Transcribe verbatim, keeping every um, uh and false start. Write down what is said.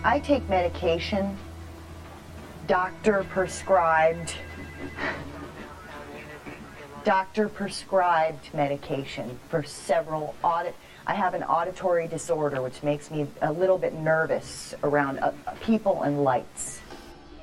I take medication, doctor prescribed, doctor prescribed medication for several audit. I have an auditory disorder which makes me a little bit nervous around uh, people and lights.